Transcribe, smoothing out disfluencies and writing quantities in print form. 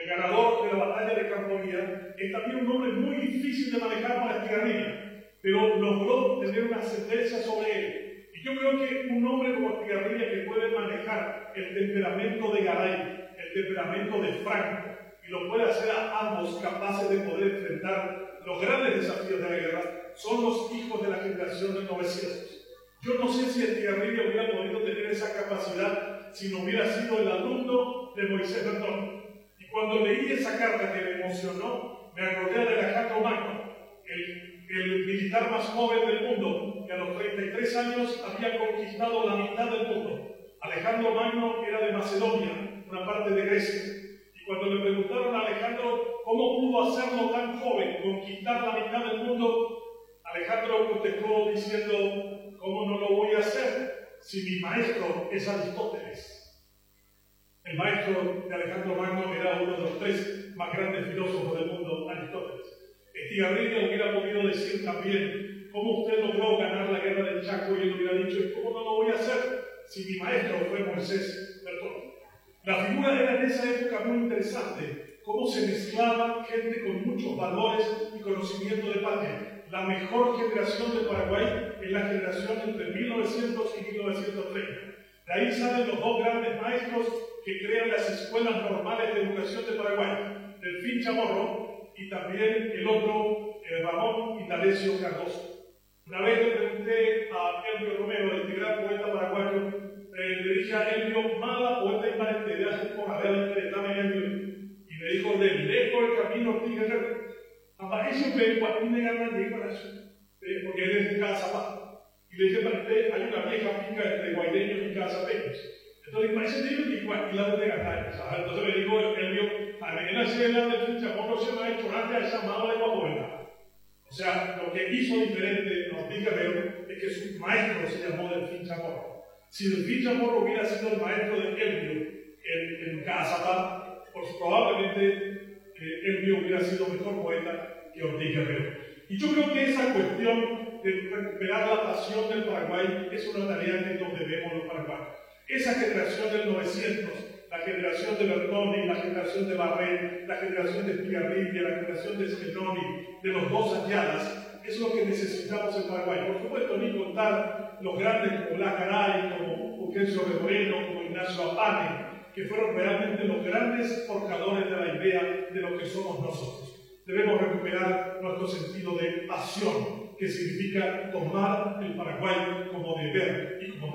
el ganador de la batalla de Camboya, es también un hombre muy difícil de manejar para Estigarribia, pero logró tener una ascendencia sobre él. Y yo creo que un hombre como Estigarribia que puede manejar el temperamento de Garay, el temperamento de Franco, y lo puede hacer a ambos capaces de poder enfrentar los grandes desafíos de la guerra, son los hijos de la generación del 900. Yo no sé si Estigarribia hubiera podido tener esa capacidad si no hubiera sido el alumno de Moisés Bertón. Y cuando leí esa carta que me emocionó, me acordé de Alejandro Magno, el militar más joven del mundo, que a los 33 años había conquistado la mitad del mundo. Alejandro Magno era de Macedonia, una parte de Grecia. Y cuando le preguntaron a Alejandro cómo pudo hacerlo tan joven, conquistar la mitad del mundo, Alejandro contestó diciendo: ¿cómo no lo voy a hacer si mi maestro es Aristóteles? El maestro de Alejandro Magno era uno de los 3 más grandes filósofos del mundo, Aristóteles. Estigarribia hubiera podido decir también: ¿cómo usted logró ganar la guerra del Chaco? Y él hubiera dicho: ¿cómo no lo voy a hacer si mi maestro fue Moisés Bertón? La figura era en esa época muy interesante, cómo se mezclaba gente con muchos valores y conocimiento de patria. La mejor generación de Paraguay es la generación entre 1900 y 1930. De ahí salen los 2 grandes maestros que crean las escuelas normales de educación de Paraguay, Delfín Chamorro y también el otro, Ramón Indalecio Cardoso. Una vez le pregunté a Elvio Romero, el gran poeta paraguayo, le dije a Elvio: mala poeta y parente de hace por haber dame Elvio. Y me dijo: de lejos el camino Tigre, aparece un peco a un negar de para eso, porque él es de Casa Paz. Y le dije: para usted hay una vieja pica entre guaireños y cazapeños. Entonces parece que igual y la de Gatañas. Entonces me dijo Elvio: a mí en la ciudad del Chamorro se me ha hecho antes a esa mala de Guabuela. O sea, lo que hizo diferente a Ortiz Guerrero es que su maestro se llamó Delfín Chamorro. Si Delfín Chamorro hubiera sido el maestro de Elvio en Cazapá, pues probablemente Elvio hubiera sido mejor poeta que Ortiz Guerrero. Y yo creo que esa cuestión de recuperar la pasión del Paraguay es una tarea que nos debemos los paraguayos. Esa generación del 900, la generación de Bertoni, la generación de Barret, la generación de Estigarribia, la generación de Schenoni, de los 2 Ayalas, es lo que necesitamos en Paraguay. Por supuesto, ni contar los grandes como Lacaray, como Fulgencio de Moreno, como Ignacio Apane, que fueron realmente los grandes forjadores de la idea de lo que somos nosotros. Debemos recuperar nuestro sentido de pasión, que significa tomar el Paraguay como deber y como